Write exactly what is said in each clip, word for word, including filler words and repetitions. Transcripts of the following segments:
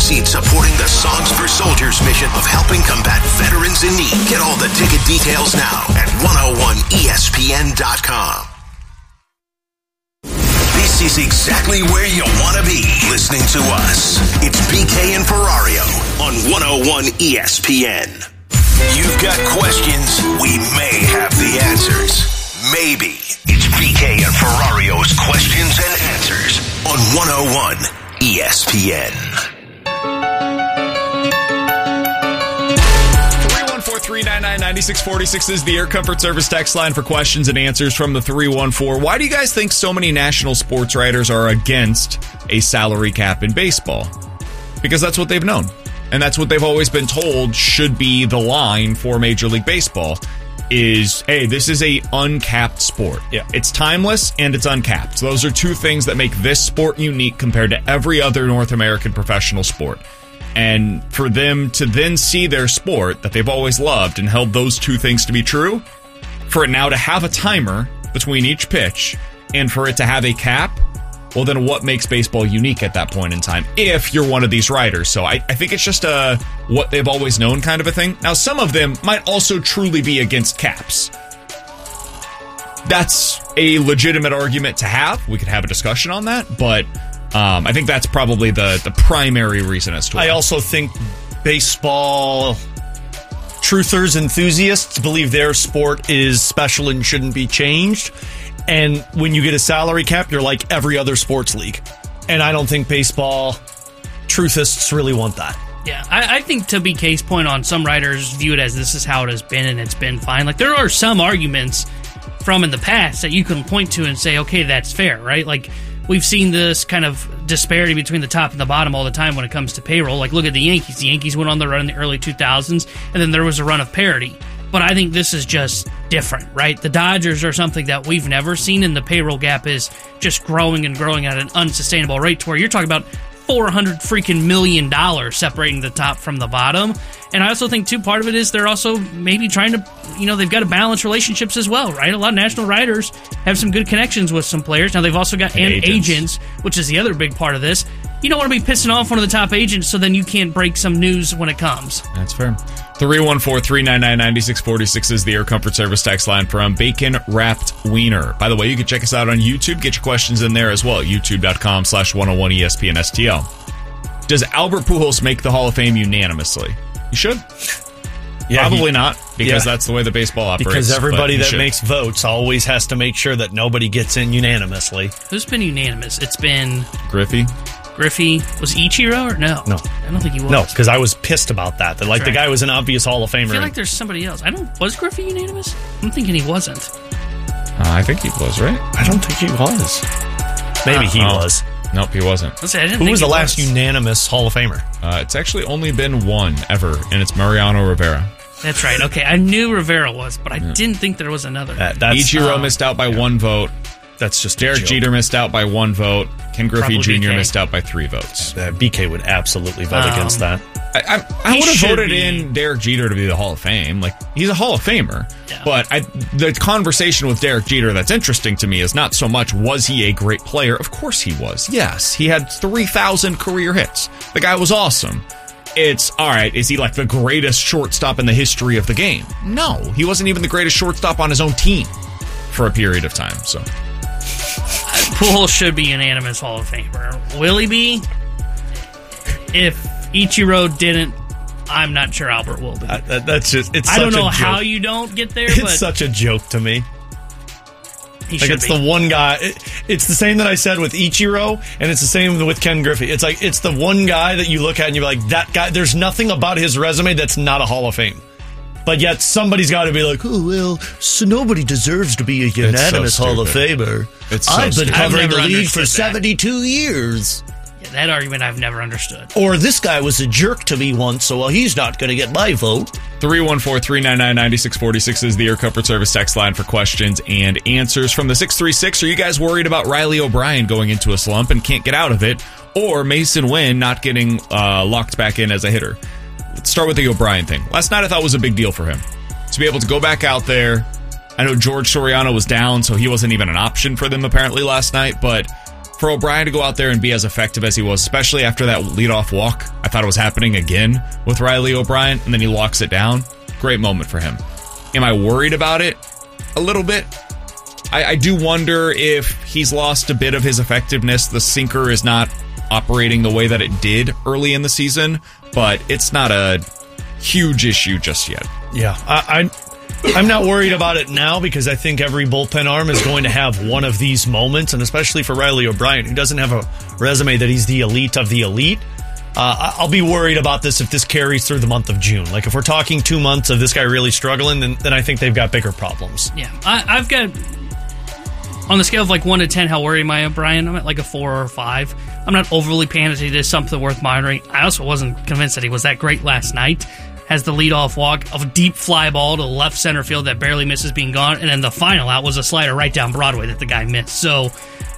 proceeds supporting the Songs for Soldiers mission of helping combat veterans in need. Get all the ticket details now at one oh one E S P N dot com. This is exactly where you want to be listening to us. It's B K and Ferrario on one oh one E S P N. You've got questions, we may have the answers. Maybe. It's B K and Ferrario's Questions and Answers on one oh one E S P N. three one four, three nine nine, nine six four six is the Air Comfort Service text line for questions and answers from the three one four. Why do you guys think so many national sports writers are against a salary cap in baseball? Because that's what they've known. And that's what they've always been told should be the line for Major League Baseball is, hey, this is a uncapped sport. Yeah. It's timeless and it's uncapped. So those are two things that make this sport unique compared to every other North American professional sport. And for them to then see their sport that they've always loved and held those two things to be true, for it now to have a timer between each pitch and for it to have a cap, well, then what makes baseball unique at that point in time if you're one of these writers? So I, I think it's just a what they've always known kind of a thing. Now, some of them might also truly be against caps. That's a legitimate argument to have. We could have a discussion on that, but um, I think that's probably the, the primary reason as to why. I also think baseball truthers, enthusiasts believe their sport is special and shouldn't be changed. And when you get a salary cap, you're like every other sports league. And I don't think baseball truthists really want that. Yeah, I, I think to B K's point on some writers view it as this is how it has been and it's been fine. Like, there are some arguments from in the past that you can point to and say, okay, that's fair, right? Like, we've seen this kind of disparity between the top and the bottom all the time when it comes to payroll. Like, look at the Yankees. The Yankees went on the run in the early two thousands, and then there was a run of parity. But I think this is just different, right? The Dodgers are something that we've never seen, and the payroll gap is just growing and growing at an unsustainable rate to where you're talking about four hundred freaking million dollars separating the top from the bottom. And I also think, too, part of it is they're also maybe trying to, you know, they've got to balance relationships as well, right? A lot of national writers have some good connections with some players. Now, they've also got and agents. agents, which is the other big part of this. You don't want to be pissing off one of the top agents so then you can't break some news when it comes. That's fair. three one four, three nine nine, nine six four six is the Air Comfort Service text line from Bacon Wrapped Wiener. By the way, you can check us out on YouTube. Get your questions in there as well. YouTube.com slash 101 ESPN STL. Does Albert Pujols make the Hall of Fame unanimously? You should. Yeah, Probably he, not, because yeah. that's the way the baseball operates. Because everybody that should. makes votes always has to make sure that nobody gets in unanimously. Who's been unanimous? It's been Griffey. Griffey. Was Ichiro or no? No. I don't think he was. No, because I was pissed about that. That like That's the right. guy was an obvious Hall of Famer. I feel like there's somebody else. I don't. Was Griffey unanimous? I'm thinking he wasn't. Uh, I think he was, right? I don't think he was. Maybe Uh, he oh. was. Nope, he wasn't. Let's say I didn't Who think was the he last was. unanimous Hall of Famer? Uh, it's actually only been one ever, and it's Mariano Rivera. That's right. Okay, I knew Rivera was, but I yeah. didn't think there was another. Uh, that's, Ichiro uh, missed out by yeah. one vote. That's just Derek Jeter missed out by one vote. Ken Griffey Probably Junior B K. missed out by three votes. Uh, B K would absolutely vote Um, against that. I, I, I He would have should voted be. in Derek Jeter to be the Hall of Fame. Like, he's a Hall of Famer. Yeah. But I, the conversation with Derek Jeter that's interesting to me is not so much, was he a great player? Of course he was. Yes, he had three thousand career hits. The guy was awesome. It's, all right, is he like the greatest shortstop in the history of the game? No, he wasn't even the greatest shortstop on his own team for a period of time. So Pujols should be unanimous Hall of Famer. Will he be? If Ichiro didn't, I'm not sure Albert will be. Uh, that, that's just. It's. I such don't know a how joke. you don't get there, It's but such a joke to me. he Like should it's be. the one guy. It, it's the same that I said with Ichiro, and it's the same with Ken Griffey. It's like it's the one guy that you look at and you're like, that guy. There's nothing about his resume that's not a Hall of Fame. But yet somebody's got to be like, oh well, so nobody deserves to be a unanimous so Hall of stupid. Famer. It's so I've been stupid. covering I've the never league for understood that. seventy-two years. Yeah, that argument I've never understood. Or this guy was a jerk to me once, so well, he's not going to get my vote. three one four, three nine nine, nine six four six is the Air Comfort Service text line for questions and answers from the six three six. Are you guys worried about Riley O'Brien going into a slump and can't get out of it? Or Mason Wynn not getting uh, locked back in as a hitter? Let's start with the O'Brien thing. Last night I thought was a big deal for him. To be able to go back out there. I know George Soriano was down, so he wasn't even an option for them apparently last night, but for O'Brien to go out there and be as effective as he was, especially after that leadoff walk. I thought it was happening again with Riley O'Brien, and then he locks it down. Great moment for him. Am I worried about it? A little bit. I, I do wonder if he's lost a bit of his effectiveness. The sinker is not operating the way that it did early in the season, but it's not a huge issue just yet. Yeah, I, I, I'm not worried about it now because I think every bullpen arm is going to have one of these moments, and especially for Riley O'Brien, who doesn't have a resume that he's the elite of the elite. Uh, I'll be worried about this if this carries through the month of June. Like, if we're talking two months of this guy really struggling, then, then I think they've got bigger problems. Yeah, I, I've got, on the scale of like one to ten, how worried am I, O'Brien? I'm at like a four or a five. I'm not overly panicked. It is something worth monitoring. I also wasn't convinced that he was that great last night. Has the leadoff walk of a deep fly ball to left center field that barely misses being gone, and then the final out was a slider right down Broadway that the guy missed. So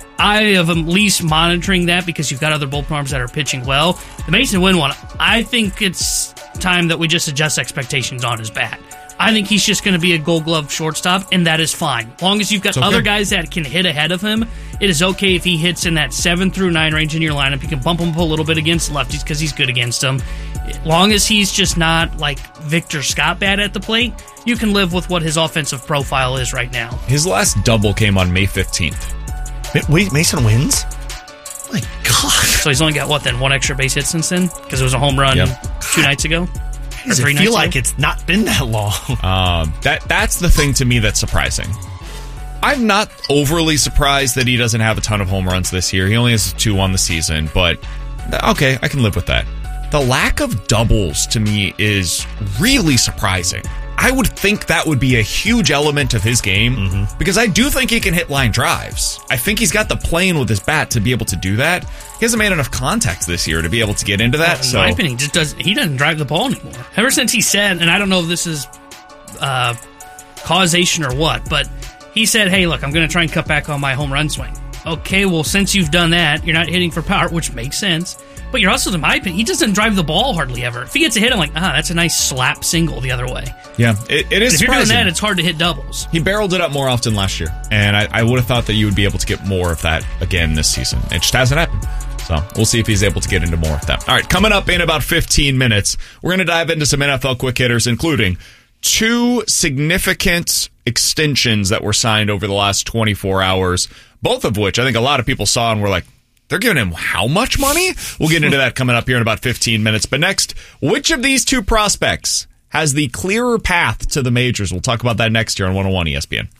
I am at least monitoring that because you've got other bullpen arms that are pitching well. The Mason Wynn one, I think it's time that we just adjust expectations on his bat. I think he's just going to be a Gold Glove shortstop, and that is fine. As long as you've got okay. other guys that can hit ahead of him, it is okay if he hits in that seven through nine range in your lineup. You can bump him up a little bit against lefties because he's good against them. As long as he's just not like Victor Scott bad at the plate, you can live with what his offensive profile is right now. His last double came on May fifteenth. Wait, Mason wins? My God. So he's only got, what then, one extra base hit since then? Because it was a home run yep. two nights ago? Or three nights ago? I feel like it's not been that long. um, that That's the thing to me that's surprising. I'm not overly surprised that he doesn't have a ton of home runs this year. He only has two on the season, but okay, I can live with that. The lack of doubles to me is really surprising. I would think that would be a huge element of his game mm-hmm. because I do think he can hit line drives. I think he's got the plane with his bat to be able to do that. He hasn't made enough contacts this year to be able to get into that. Well, in so. my opinion, he just does, he doesn't drive the ball anymore. Ever since he said, and I don't know if this is uh, causation or what, but he said, hey, look, I'm going to try and cut back on my home run swing. Okay, well, since you've done that, you're not hitting for power, which makes sense. But you're also, in my opinion, he doesn't drive the ball hardly ever. If he gets a hit, I'm like, ah, that's a nice slap single the other way. Yeah, it, it is if surprising. If you're doing that, it's hard to hit doubles. He barreled it up more often last year, and I, I would have thought that you would be able to get more of that again this season. It just hasn't happened. So we'll see if he's able to get into more of that. All right, coming up in about fifteen minutes, we're going to dive into some N F L quick hitters, including two significant extensions that were signed over the last twenty-four hours, both of which I think a lot of people saw and were like, they're giving him how much money? We'll get into that coming up here in about fifteen minutes. But next, which of these two prospects has the clearer path to the majors? We'll talk about that next year on one oh one E S P N.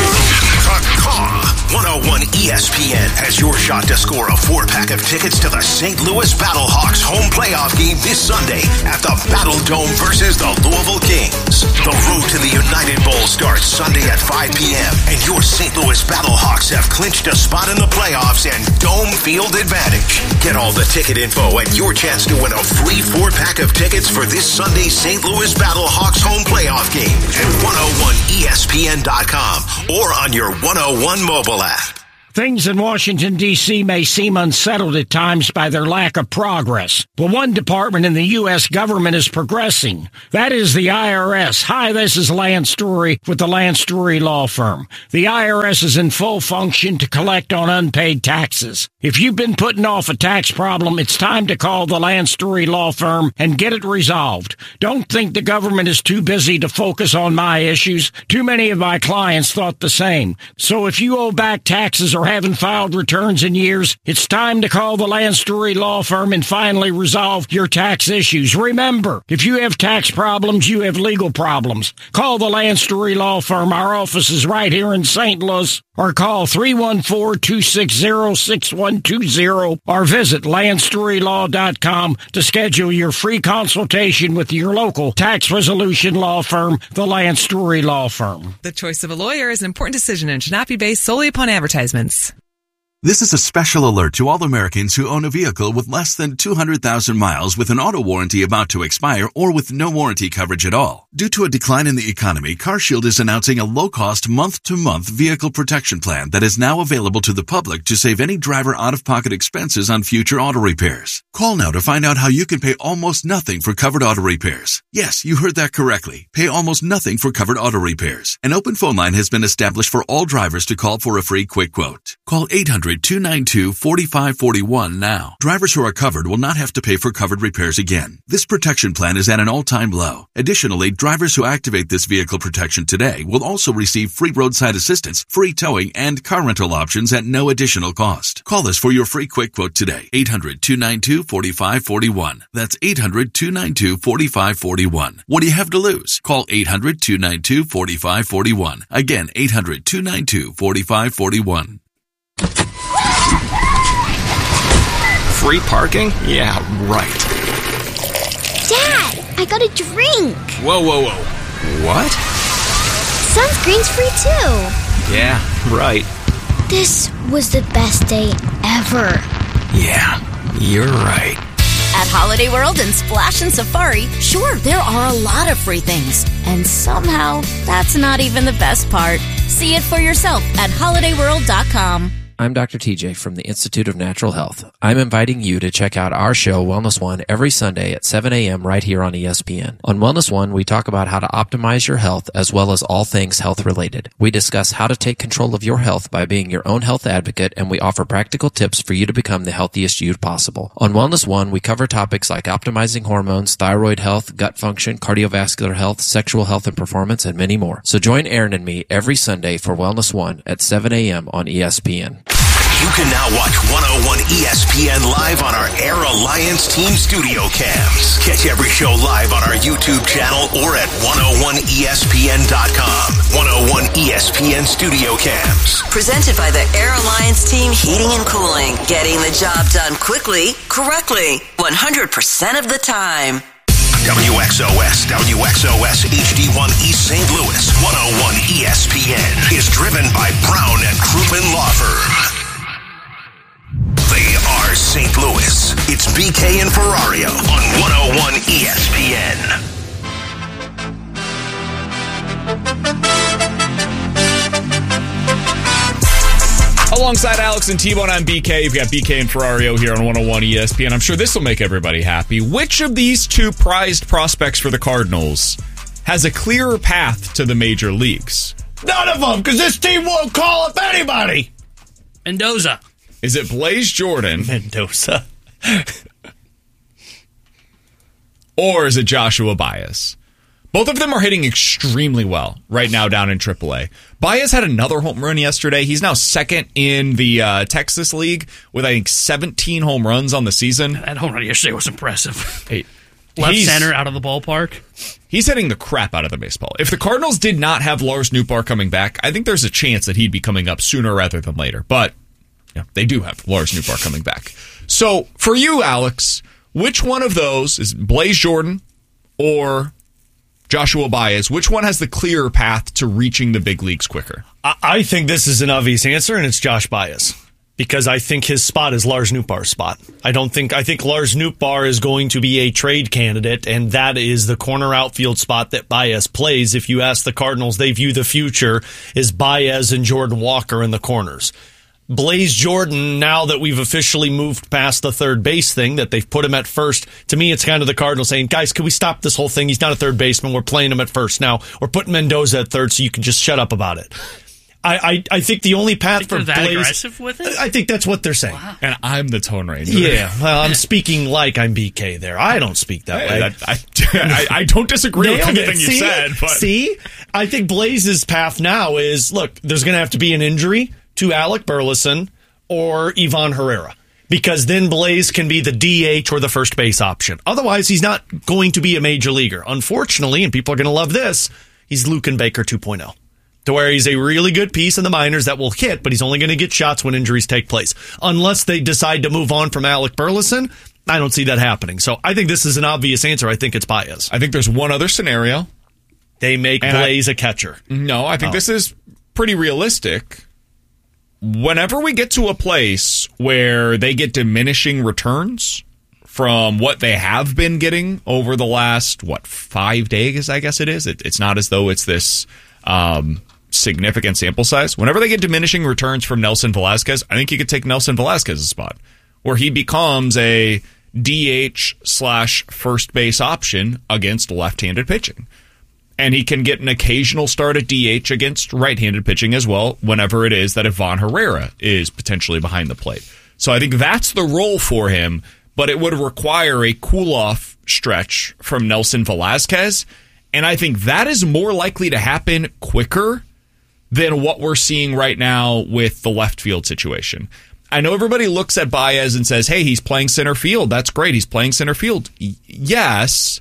one oh one E S P N has your shot to score a four-pack of tickets to the Saint Louis Battlehawks home playoff game this Sunday at the Battle Dome versus the Louisville Kings. The road to the United Bowl starts Sunday at five p.m. and your Saint Louis Battlehawks have clinched a spot in the playoffs and dome field advantage. Get all the ticket info and your chance to win a free four-pack of tickets for this Sunday's Saint Louis Battlehawks home playoff game at one oh one E S P N dot com or on your one oh one mobile app. Things in Washington, D C may seem unsettled at times by their lack of progress. But one department in the U S government is progressing. That is the I R S. Hi, this is Lance Story with the Lance Story Law Firm. The I R S is in full function to collect on unpaid taxes. If you've been putting off a tax problem, it's time to call the Lance Story Law Firm and get it resolved. Don't think the government is too busy to focus on my issues. Too many of my clients thought the same. So if you owe back taxes or haven't filed returns in years, it's time to call the Lance Story Law Firm and finally resolve your tax issues. Remember, if you have tax problems, you have legal problems. Call the Lance Story Law Firm. Our office is right here in Saint Louis. Or call three one four, two six zero, six one two zero or visit lance story law dot com to schedule your free consultation with your local tax resolution law firm, the Lance Story Law Firm. The choice of a lawyer is an important decision and should not be based solely upon advertisements. This is a special alert to all Americans who own a vehicle with less than two hundred thousand miles with an auto warranty about to expire or with no warranty coverage at all. Due to a decline in the economy, CarShield is announcing a low-cost month-to-month vehicle protection plan that is now available to the public to save any driver out-of-pocket expenses on future auto repairs. Call now to find out how you can pay almost nothing for covered auto repairs. Yes, you heard that correctly. Pay almost nothing for covered auto repairs. An open phone line has been established for all drivers to call for a free quick quote. Call eight hundred hundred, two nine two, four five four one now. Drivers who are covered will not have to pay for covered repairs again. This protection plan is at an all-time low. Additionally, drivers who activate this vehicle protection today will also receive free roadside assistance, free towing, and car rental options at no additional cost. Call us for your free quick quote today. eight hundred, two nine two, four five four one. That's eight hundred, two nine two, four five four one. What do you have to lose? Call eight hundred, two nine two, four five four one. Again, eight hundred, two nine two, four five four one. Free parking? Yeah, right. Dad, I got a drink. Whoa, whoa, whoa. What? Sunscreen's free too. Yeah, right. This was the best day ever. Yeah, you're right. At Holiday World and Splash and Safari, sure, there are a lot of free things. And somehow, that's not even the best part. See it for yourself at holiday world dot com. I'm Doctor T J from the Institute of Natural Health. I'm inviting you to check out our show, Wellness One, every Sunday at seven a.m. right here on E S P N. On Wellness One, we talk about how to optimize your health as well as all things health related. We discuss how to take control of your health by being your own health advocate, and we offer practical tips for you to become the healthiest you possible. On Wellness One, we cover topics like optimizing hormones, thyroid health, gut function, cardiovascular health, sexual health and performance, and many more. So join Aaron and me every Sunday for Wellness One at seven a.m. on E S P N. You can now watch one oh one E S P N live on our Air Alliance Team studio cams. Catch every show live on our YouTube channel or at one oh one E S P N dot com. one oh one E S P N studio cams. Presented by the Air Alliance Team Heating and Cooling. Getting the job done quickly, correctly, one hundred percent of the time. W X O S, W X O S H D one East Saint Louis, one oh one E S P N is driven by Brown and Crouppen Law Firm. They are Saint Louis. It's B K and Ferrario on one oh one E S P N. Alongside Alex and T-Bone, I'm B K. You've got B K and Ferrario here on one oh one E S P N. I'm sure this will make everybody happy. Which of these two prized prospects for the Cardinals has a clearer path to the major leagues? None of them, because this team won't call up anybody. Mendoza. Is it Blaze Jordan? Mendoza. Or is it Joshua Baez? Both of them are hitting extremely well right now down in triple A. Baez had another home run yesterday. He's now second in the uh, Texas League with, I think, seventeen home runs on the season. That home run yesterday was impressive. Hey, Left center out of the ballpark. He's hitting the crap out of the baseball. If the Cardinals did not have Lars Nootbaar coming back, I think there's a chance that he'd be coming up sooner rather than later. But yeah, they do have Lars Nootbaar coming back. So for you, Alex, which one of those is Blaze Jordan or Joshua Baez? Which one has the clearer path to reaching the big leagues quicker? I think this is an obvious answer, and it's Josh Baez. Because I think his spot is Lars Nootbaar's spot. I don't think I think Lars Nootbaar is going to be a trade candidate, and that is the corner outfield spot that Baez plays. If you ask the Cardinals, they view the future as Baez and Jordan Walker in the corners. Blaze Jordan, now that we've officially moved past the third base thing, that they've put him at first, to me it's kind of the Cardinals saying, guys, can we stop this whole thing? He's not a third baseman. We're playing him at first now. We're putting Mendoza at third so you can just shut up about it. I, I, I think the only path for that Blaze... aggressive with it? I think that's what they're saying. Wow. And I'm the Tone Ranger. Yeah, well, I'm speaking like I'm B K there. I don't speak that Hey, way. that- I, I, I don't disagree with Nailed it. anything you See? said. But See? I think Blaze's path now is, look, there's going to have to be an injury to Alec Burleson or Ivan Herrera, because then Blaze can be the D H or the first base option. Otherwise, he's not going to be a major leaguer. Unfortunately, and people are going to love this, he's Luke and Baker two point oh. To where he's a really good piece in the minors that will hit, but he's only going to get shots when injuries take place. Unless they decide to move on from Alec Burleson, I don't see that happening. So I think this is an obvious answer. I think it's Baez. I think there's one other scenario. They make And Blaze I- a catcher. No, I think Oh. this is pretty realistic. Whenever we get to a place where they get diminishing returns from what they have been getting over the last, what, five days, I guess it is. It, it's not as though it's this um, significant sample size. Whenever they get diminishing returns from Nelson Velasquez, I think you could take Nelson Velasquez's spot, where he becomes a D H slash first base option against left-handed pitching. And he can get an occasional start at D H against right-handed pitching as well, whenever it is that Ivan Herrera is potentially behind the plate. So I think that's the role for him, but it would require a cool-off stretch from Nelson Velasquez, and I think that is more likely to happen quicker than what we're seeing right now with the left field situation. I know everybody looks at Baez and says, hey, he's playing center field. That's great. He's playing center field. Y- yes.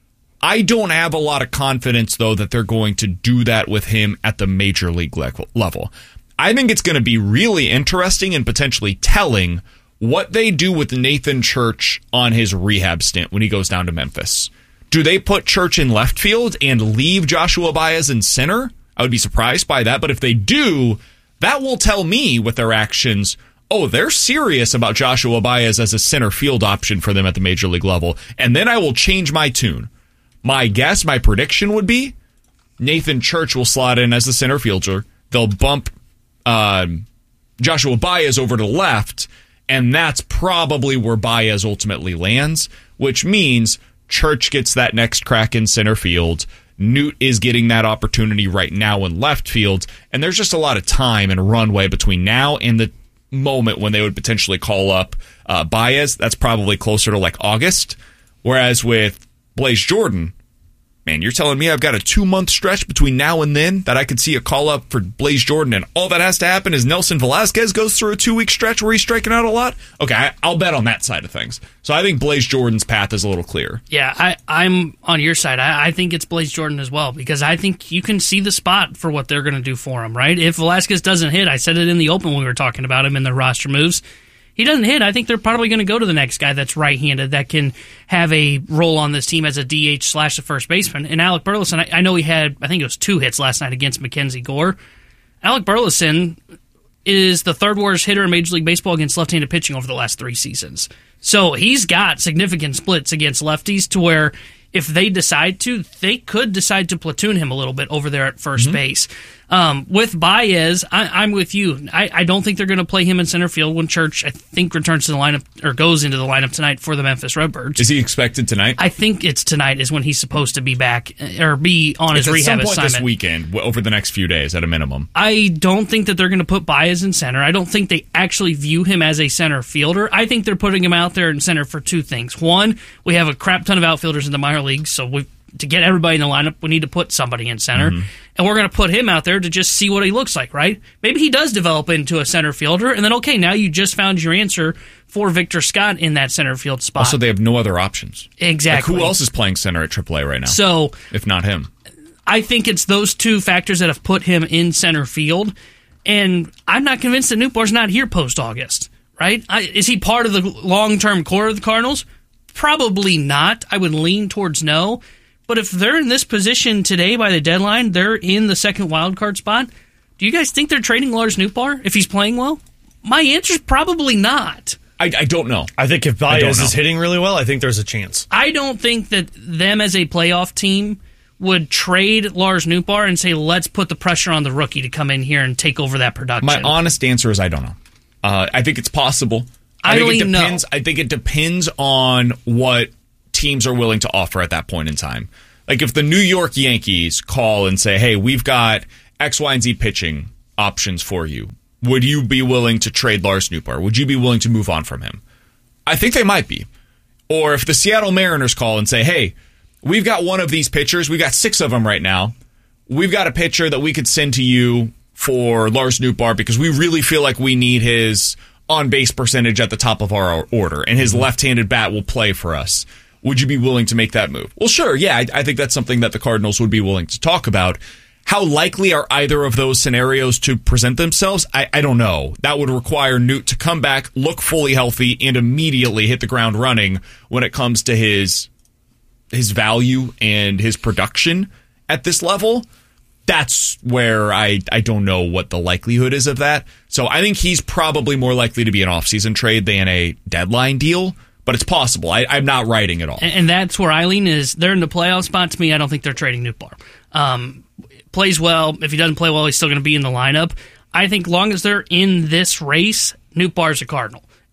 I don't have a lot of confidence, though, that they're going to do that with him at the major league level. I think it's going to be really interesting and potentially telling what they do with Nathan Church on his rehab stint when he goes down to Memphis. Do they put Church in left field and leave Joshua Baez in center? I would be surprised by that, but if they do, that will tell me with their actions, oh, they're serious about Joshua Baez as a center field option for them at the major league level, and then I will change my tune. My guess, my prediction would be Nathan Church will slot in as the center fielder. They'll bump uh, Joshua Baez over to left, and that's probably where Baez ultimately lands, which means Church gets that next crack in center field. Newt is getting that opportunity right now in left field, and there's just a lot of time and runway between now and the moment when they would potentially call up uh, Baez. That's probably closer to like August, whereas with Blaze Jordan, man, you're telling me I've got a two-month stretch between now and then that I could see a call-up for Blaze Jordan, and all that has to happen is Nelson Velasquez goes through a two-week stretch where he's striking out a lot? Okay, I, I'll bet on that side of things. So I think Blaze Jordan's path is a little clearer. Yeah, I, I'm on your side. I, I think it's Blaze Jordan as well, because I think you can see the spot for what they're going to do for him, right? If Velasquez doesn't hit, I said it in the open when we were talking about him in the roster moves, he doesn't hit, I think they're probably going to go to the next guy that's right-handed that can have a role on this team as a D H slash a first baseman. And Alec Burleson, I, I know he had, I think it was two hits last night against Mackenzie Gore. Alec Burleson is the third worst hitter in Major League Baseball against left-handed pitching over the last three seasons. So he's got significant splits against lefties to where if they decide to, they could decide to platoon him a little bit over there at first mm-hmm. base. Um, with Baez, I, I'm with you. I, I don't think they're going to play him in center field when Church, I think, returns to the lineup or goes into the lineup tonight for the Memphis Redbirds. Is he expected tonight? I think it's tonight is when he's supposed to be back or be on his it's rehab at some point assignment this weekend, over the next few days at a minimum. I don't think that they're going to put Baez in center. I don't think they actually view him as a center fielder. I think they're putting him out there in center for two things. One, we have a crap ton of outfielders in the minor leagues, so we to get everybody in the lineup, we need to put somebody in center. Mm-hmm. And we're going to put him out there to just see what he looks like, right? Maybe he does develop into a center fielder, and then, okay, now you just found your answer for Victor Scott in that center field spot. Also, they have no other options. Exactly. Like, who else is playing center at triple A right now? So, if not him. I think it's those two factors that have put him in center field, and I'm not convinced that Nootbaar's not here post-August, right? I, is he part of the long-term core of the Cardinals? Probably not. I would lean towards no. But if they're in this position today by the deadline, they're in the second wildcard spot, do you guys think they're trading Lars Nootbaar if he's playing well? My answer is probably not. I, I don't know. I think if Baez is hitting really well, I think there's a chance. I don't think that them as a playoff team would trade Lars Nootbaar and say, let's put the pressure on the rookie to come in here and take over that production. My honest answer is I don't know. Uh, I think it's possible. I, I think it know. depends. I think it depends on what teams are willing to offer at that point in time. Like if the New York Yankees call and say, hey, we've got X, Y, and Z pitching options for you, would you be willing to trade Lars Nootbaar? Would you be willing to move on from him? I think they might be. Or if the Seattle Mariners call and say, hey, we've got one of these pitchers, we've got six of them right now, we've got a pitcher that we could send to you for Lars Nootbaar because we really feel like we need his on-base percentage at the top of our order, and his left-handed bat will play for us. Would you be willing to make that move? Well, sure, yeah, I, I think that's something that the Cardinals would be willing to talk about. How likely are either of those scenarios to present themselves? I, I don't know. That would require Newt to come back, look fully healthy, and immediately hit the ground running when it comes to his his value and his production at this level. That's where I, I don't know what the likelihood is of that. So I think he's probably more likely to be an offseason trade than a deadline deal. But it's possible. I, I'm not writing it all. And, and that's where Eileen is. They're in the playoff spot. To me, I don't think they're trading Nootbaar. Um, plays well. If he doesn't play well, he's still going to be in the lineup. I think long as they're in this race, Nootbaar's a Cardinal.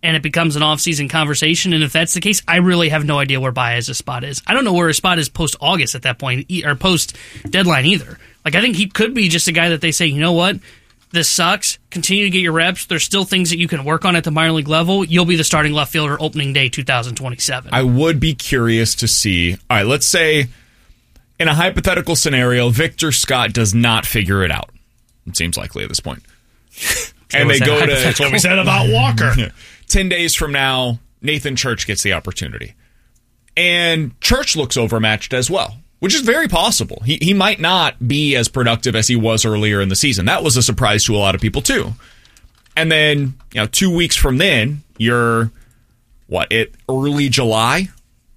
and it becomes an off-season conversation. And if that's the case, I really have no idea where Baez's spot is. I don't know where his spot is post-August at that point, or post-deadline either. Like, I think he could be just a guy that they say, you know what, this sucks, continue to get your reps, there's still things that you can work on at the minor league level, you'll be the starting left fielder opening day two thousand twenty-seven. I would be curious to see, all right, let's say in a hypothetical scenario, Victor Scott does not figure it out. It seems likely at this point. And they go to... That's what we said about Walker. Ten days from now, Nathan Church gets the opportunity. And Church looks overmatched as well, which is very possible. He he might not be as productive as he was earlier in the season. That was a surprise to a lot of people, too. And then, you know, two weeks from then, you're, what, it early July?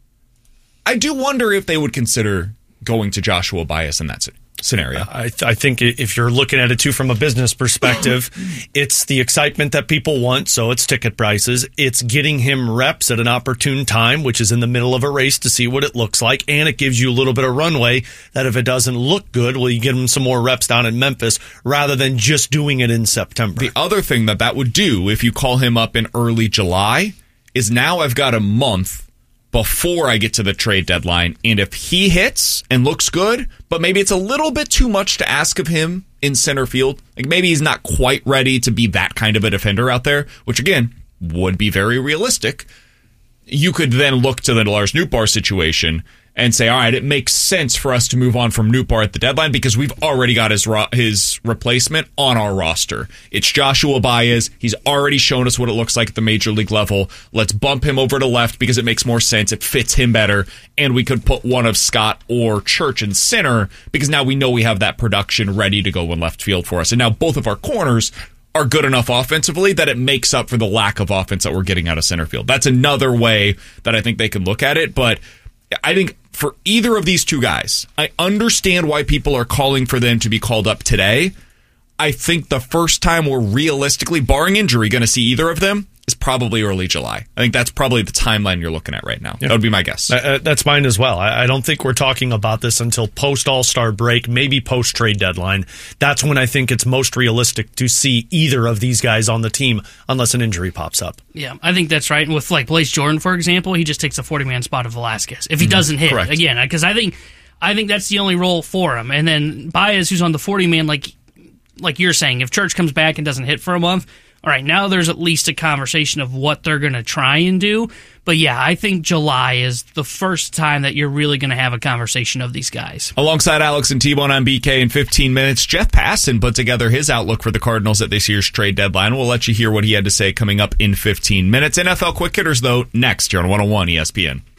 I do wonder if they would consider going to Joshua Baez in that city. Scenario. I, th- I think if you're looking at it too from a business perspective, it's the excitement that people want, so it's ticket prices. It's getting him reps at an opportune time, which is in the middle of a race to see what it looks like, and it gives you a little bit of runway that if it doesn't look good, well, you get him some more reps down in Memphis rather than just doing it in September. The other thing that that would do if you call him up in early July is now I've got a month before I get to the trade deadline, and if he hits and looks good, but maybe it's a little bit too much to ask of him in center field, like maybe he's not quite ready to be that kind of a defender out there, which again, would be very realistic, you could then look to the Lars Nootbaar situation and say, all right, it makes sense for us to move on from Nootbaar at the deadline because we've already got his ro- his replacement on our roster. It's Joshua Baez. He's already shown us what it looks like at the major league level. Let's bump him over to left because it makes more sense. It fits him better. And we could put one of Scott or Church in center because now we know we have that production ready to go in left field for us. And now both of our corners are good enough offensively that it makes up for the lack of offense that we're getting out of center field. That's another way that I think they can look at it. But I think for either of these two guys, I understand why people are calling for them to be called up today. I think the first time we're realistically, barring injury, going to see either of them is probably early July. I think that's probably the timeline you're looking at right now. Yeah. That would be my guess. Uh, that's mine as well. I, I don't think we're talking about this until post-All-Star break, maybe post-trade deadline. That's when I think it's most realistic to see either of these guys on the team unless an injury pops up. Yeah, I think that's right. And with like Blaze Jordan, for example, he just takes a forty-man spot of Velasquez if he mm-hmm. doesn't hit. Correct. Again, because I think I think that's the only role for him. And then Baez, who's on the forty-man, like like you're saying, if Church comes back and doesn't hit for a month, all right, now there's at least a conversation of what they're going to try and do. But yeah, I think July is the first time that you're really going to have a conversation of these guys. Alongside Alex and T-Bone on B K in fifteen minutes, Jeff Passan put together his outlook for the Cardinals at this year's trade deadline. We'll let you hear what he had to say coming up in fifteen minutes. N F L Quick Hitters, though, next here on one oh one E S P N.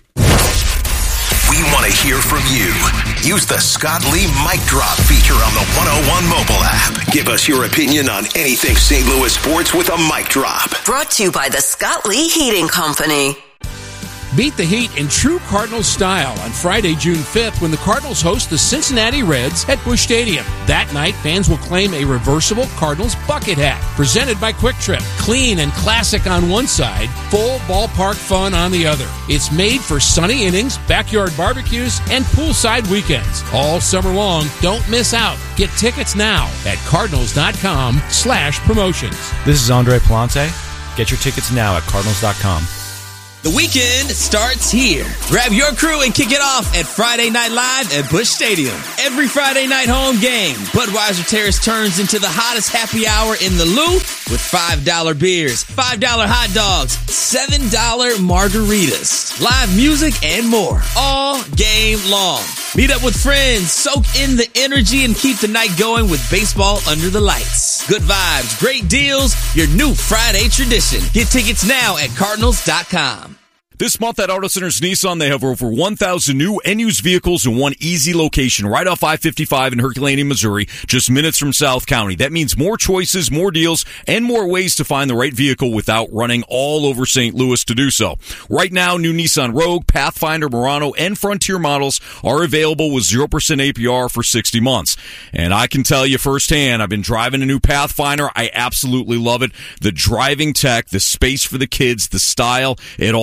We want to hear from you. Use the Scott Lee Mic Drop feature on the one oh one mobile app. Give us your opinion on anything Saint Louis sports with a mic drop. Brought to you by the Scott Lee Heating Company. Beat the heat in true Cardinals style on Friday, June fifth, when the Cardinals host the Cincinnati Reds at Busch Stadium. That night, fans will claim a reversible Cardinals bucket hat, presented by Quick Trip. Clean and classic on one side, full ballpark fun on the other. It's made for sunny innings, backyard barbecues, and poolside weekends. All summer long, don't miss out. Get tickets now at cardinals.com slash promotions. This is Andre Palante. Get your tickets now at cardinals dot com. The weekend starts here. Grab your crew and kick it off at Friday Night Live at Busch Stadium. Every Friday night home game, Budweiser Terrace turns into the hottest happy hour in the Lou with five dollar beers, five dollar hot dogs, seven dollar margaritas, live music, and more. All game long. Meet up with friends, soak in the energy, and keep the night going with baseball under the lights. Good vibes, great deals, your new Friday tradition. Get tickets now at cardinals dot com. This month at Auto Centers Nissan, they have over one thousand new and used vehicles in one easy location right off I fifty-five in Herculaneum, Missouri, just minutes from South County. That means more choices, more deals, and more ways to find the right vehicle without running all over Saint Louis to do so. Right now, new Nissan Rogue, Pathfinder, Murano, and Frontier models are available with zero percent A P R for sixty months. And I can tell you firsthand, I've been driving a new Pathfinder. I absolutely love it. The driving tech, the space for the kids, the style, it all checks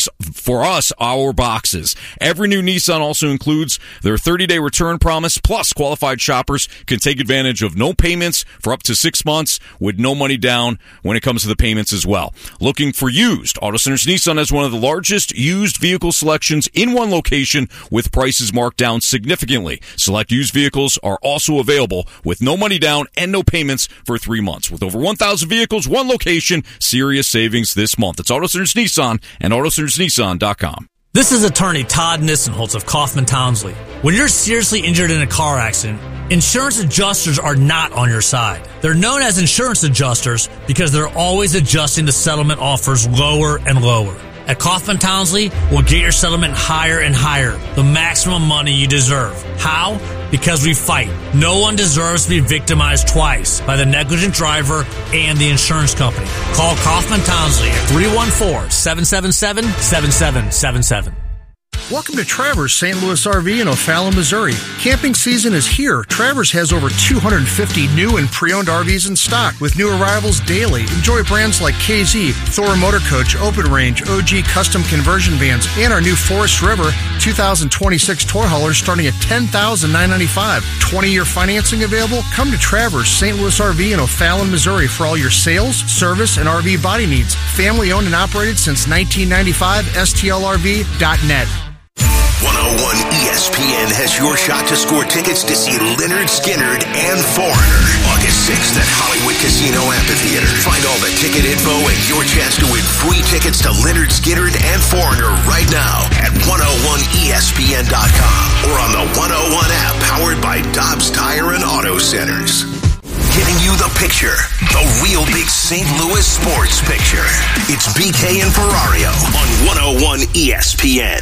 checks for us our boxes. Every new Nissan also includes their thirty-day return promise, plus qualified shoppers can take advantage of no payments for up to six months with no money down when it comes to the payments as well. Looking for used? Auto Centers Nissan has one of the largest used vehicle selections in one location with prices marked down significantly. Select used vehicles are also available with no money down and no payments for three months. With over one thousand vehicles, one location, serious savings this month. It's Auto Centers Nissan and auto centers nissan dot com. This is attorney Todd Nissenholtz of Kaufman Townsley. When you're seriously injured in a car accident, insurance adjusters are not on your side. They're known as insurance adjusters because they're always adjusting the settlement offers lower and lower. At Kaufman Townsley, we'll get your settlement higher and higher, the maximum money you deserve. How? Because we fight. No one deserves to be victimized twice by the negligent driver and the insurance company. Call Kaufman Townsley at three one four, seven seven seven, seven seven seven seven. Welcome to Travers Saint Louis R V in O'Fallon, Missouri. Camping season is here. Travers has over two hundred fifty new and pre-owned R Vs in stock with new arrivals daily. Enjoy brands like K Z, Thor Motor Coach, Open Range, O G Custom Conversion Vans, and our new Forest River two thousand twenty-six tour haulers starting at ten thousand nine hundred ninety-five dollars. twenty-year financing available? Come to Travers Saint Louis R V in O'Fallon, Missouri for all your sales, service, and R V body needs. Family owned and operated since nineteen ninety-five. S T L R V dot net. one oh one E S P N has your shot to score tickets to see Lynyrd Skynyrd and Foreigner August sixth at Hollywood Casino Amphitheater. Find all the ticket info and your chance to win free tickets to Lynyrd Skynyrd and Foreigner right now at one oh one E S P N dot com or on the one oh one app powered by Dobbs Tire and Auto Centers. Giving you the picture, the real big Saint Louis sports picture. It's B K and Ferrario on one oh one E S P N.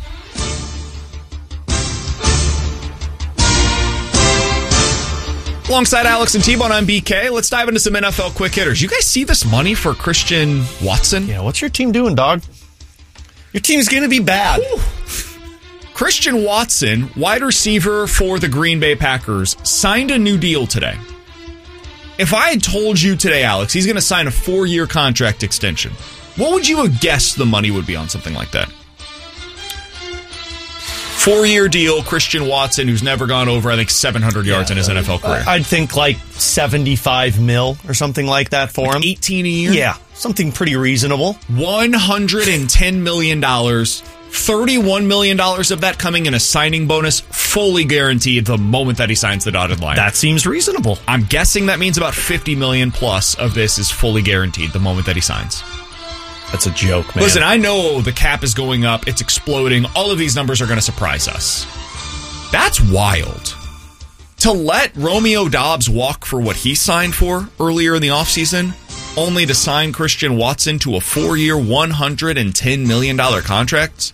Alongside Alex and T-Bone, I'm B K. Let's dive into some N F L quick hitters. You guys see this money for Christian Watson? Yeah, what's your team doing, dog? Your team's going to be bad. Whew. Christian Watson, wide receiver for the Green Bay Packers, signed a new deal today. If I had told you today, Alex, he's going to sign a four-year contract extension, what would you have guessed the money would be on something like that? Four-year deal, Christian Watson, who's never gone over, I think, seven hundred yards yeah, in his N F L career. I'd think like seventy-five mil or something like that for like him. eighteen a year? Yeah, something pretty reasonable. one hundred ten million dollars, thirty-one million dollars of that coming in a signing bonus, fully guaranteed the moment that he signs the dotted line. That seems reasonable. I'm guessing that means about fifty million dollars plus of this is fully guaranteed the moment that he signs. That's a joke, man. Listen, I know the cap is going up. It's exploding. All of these numbers are going to surprise us. That's wild. To let Romeo Doubs walk for what he signed for earlier in the offseason, only to sign Christian Watson to a four-year, one hundred ten million dollars contract.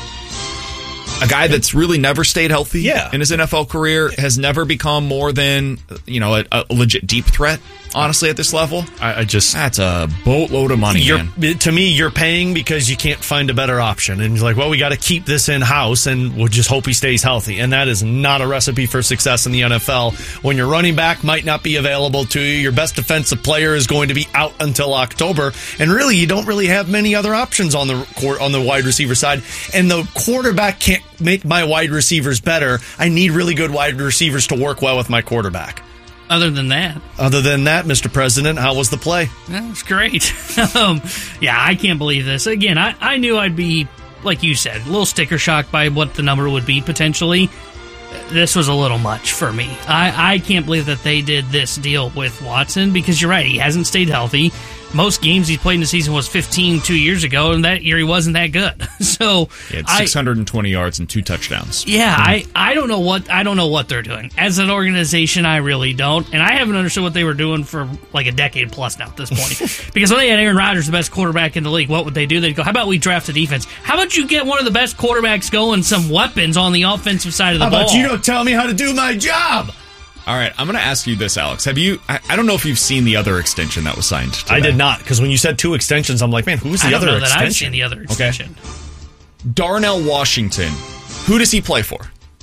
A guy that's really never stayed healthy yeah. in his N F L career, has never become more than, you know, a, a legit deep threat. Honestly, at this level, I, I just that's a boatload of money. You're, man. To me, you're paying because you can't find a better option, and you're like, well, we got to keep this in house, and we'll just hope he stays healthy. And that is not a recipe for success in the N F L. When your running back might not be available to you, your best defensive player is going to be out until October, and really, you don't really have many other options on the court on the wide receiver side. And the quarterback can't make my wide receivers better. I need really good wide receivers to work well with my quarterback. Other than that. Other than that, Mister President, how was the play? That was great. um, yeah, I can't believe this. Again, I, I knew I'd be, like you said, a little sticker shocked by what the number would be potentially. This was a little much for me. I, I can't believe that they did this deal with Watson because you're right, he hasn't stayed healthy. Most games he's played in the season was fifteen two years ago, and that year he wasn't that good. So he had six hundred twenty I, yards and two touchdowns. Yeah, mm. I, I don't know what I don't know what they're doing as an organization. I really don't, and I haven't understood what they were doing for like a decade plus now at this point. Because when they had Aaron Rodgers, the best quarterback in the league, what would they do? They'd go, "How about we draft a defense? How about you get one of the best quarterbacks going, some weapons on the offensive side of the how ball? How about you don't tell me how to do my job?" All right, I'm going to ask you this, Alex. Have you? I, I don't know if you've seen the other extension that was signed today. I did not, because when you said two extensions, I'm like, man, who's the I other don't know extension? That I've seen the other extension. Okay. Darnell Washington. Who does he play for?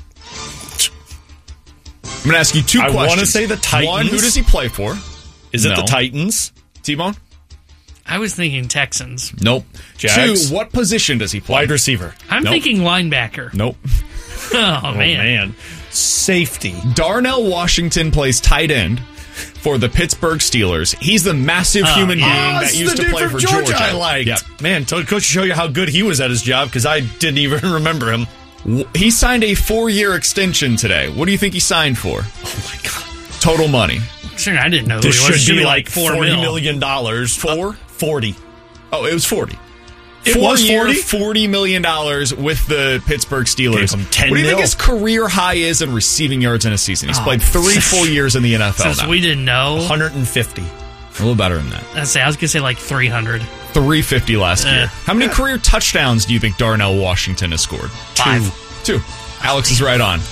I'm going to ask you two I questions. I want to say the Titans. One, who does he play for? Is it no. the Titans? T-Bone? I was thinking Texans. Nope. Jags. Two, what position does he play? Wide receiver. I'm Nope. thinking linebacker. Nope. Oh, Oh, man. man. Safety. Darnell Washington plays tight end for the Pittsburgh Steelers. He's the massive Oh, human yeah. being Oh, that it's used the to dude play from for Georgia. I liked. Yep. Man, told Coach to show you how good he was at his job because I didn't even remember him. W- He signed a four-year extension today. What do you think he signed for? Oh, my God. Total money. Sure, I didn't know This who he was. should Should be like four forty mil. million dollars. Four? Uh, forty. Oh, it was forty. It Four was year, forty? forty million dollars with the Pittsburgh Steelers. Gave him ten what do you think mil. his career high is in receiving yards in a season? He's Oh, played three full years in the N F L Since now. we didn't know. one hundred fifty. A little better than that. I'd say, I was going to say like three hundred. three fifty last Eh. year. How many career touchdowns do you think Darnell Washington has scored? Five. Two. Alex is right on.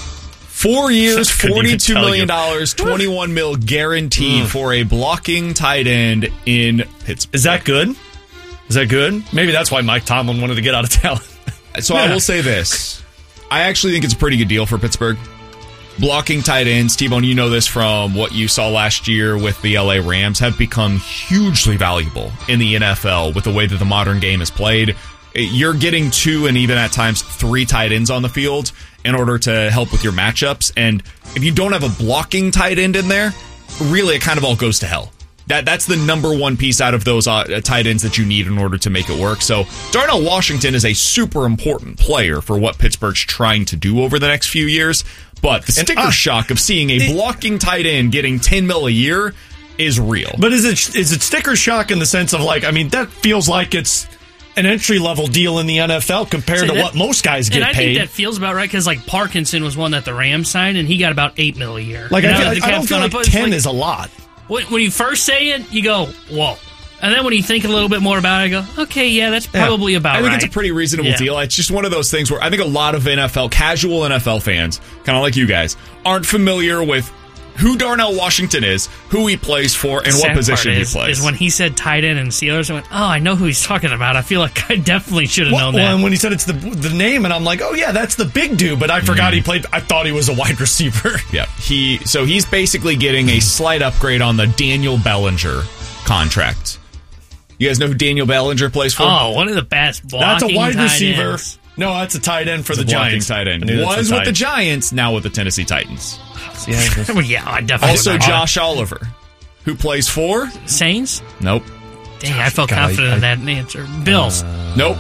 Four years, Couldn't even forty-two tell million you. dollars, twenty-one mil guaranteed Mm. for a blocking tight end in Pittsburgh. Is that good? Is that good? Maybe that's why Mike Tomlin wanted to get out of town. So I Yeah. will say this. I actually think it's a pretty good deal for Pittsburgh. Blocking tight ends, T-Bone, you know this from what you saw last year with the L A Rams, have become hugely valuable in the N F L with the way that the modern game is played. You're getting two and even at times three tight ends on the field in order to help with your matchups. And if you don't have a blocking tight end in there, really it kind of all goes to hell. That That's the number one piece out of those uh, tight ends that you need in order to make it work. So Darnell Washington is a super important player for what Pittsburgh's trying to do over the next few years. But the sticker uh, shock of seeing a blocking tight end getting ten mil a year is real. But is it is it sticker shock in the sense of like, I mean, that feels like it's an entry level deal in the N F L compared See, to that- what most guys get and I paid. think that feels about right because like Parkinson was one that the Rams signed and he got about eight mil a year. like, And I, now feel- the I don't cap's feel gone like up, it's ten like- is a lot. When, when you first say it, you go, whoa. And then when you think a little bit more about it, you go, okay, yeah, that's probably about I think right. it's a pretty reasonable Yeah. deal. It's just one of those things where I think a lot of N F L, casual N F L fans, kind of like you guys, aren't familiar with who Darnell Washington is, who he plays for, and The what sad position part he is, plays. is when he said tight end and Steelers, I went, oh, I know who he's talking about. I feel like I definitely should have Well, known well, that. and when he said it's the the name, and I'm like, oh yeah, that's the big dude. But I forgot he played. I thought he was a wide receiver. Yeah, he so he's basically getting a slight upgrade on the Daniel Bellinger contract. You guys know who Daniel Bellinger plays for? Oh, one of the best blocking That's a wide tight receiver. ends. No, that's a tight end for It's the a blocking Giants. tight end. I knew that's Was the with the tight- Giants, now with the Tennessee Titans. Yeah, Well, yeah, I definitely Also, remember. Josh Oliver, who plays for Saints? Nope, Dang, I felt God, confident I- in that answer. Bills. nope.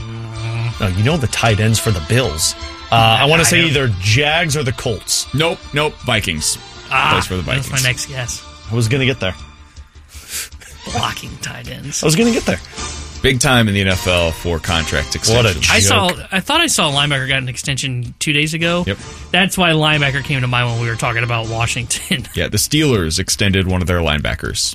No, you know the tight ends for the Bills. Uh, I want to say I know. either Jags or the Colts. Nope, nope. Vikings. ah, plays for the Vikings. that's my next guess. I was going to get there. Blocking tight ends. I was going to get there. Big time in the N F L for contract What a extensions. I saw. joke. I thought I saw a linebacker got an extension two days ago. Yep. That's why linebacker came to mind when we were talking about Washington. Yeah, the Steelers extended one of their linebackers.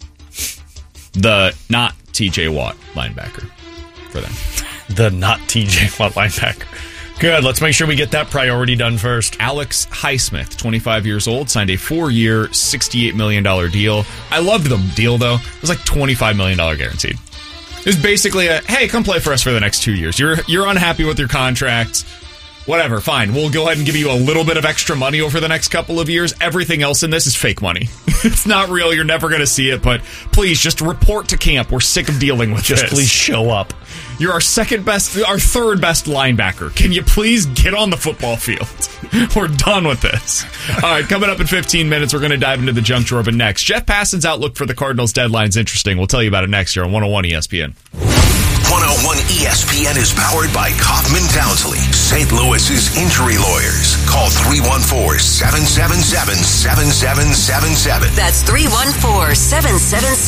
The not T J Watt linebacker for them. The not T J Watt linebacker. Good. Let's make sure we get that priority done first. Alex Highsmith, twenty-five years old, signed a four-year, sixty-eight million dollars deal. I loved the deal, though. It was like twenty-five million dollars guaranteed. It was basically a, hey, come play for us for the next two years. You're you're unhappy with your contract. Whatever, fine. We'll go ahead and give you a little bit of extra money over the next couple of years. Everything else in this is fake money. It's not real. You're never going to see it, but please just report to camp. We're sick of dealing with Just this. please show up. You're our second best, our third best linebacker. Can you please get on the football field? We're done with this. All right, coming up in fifteen minutes, we're going to dive into the junk drawer. But next, Jeff Passan's outlook for the Cardinals deadline is interesting. We'll tell you about it next year on one oh one E S P N. one oh one E S P N is powered by Kaufman Townsley, Saint Louis's injury lawyers. Call three one four, seven seven seven, seven seven seven seven. That's three one four, seven seven seven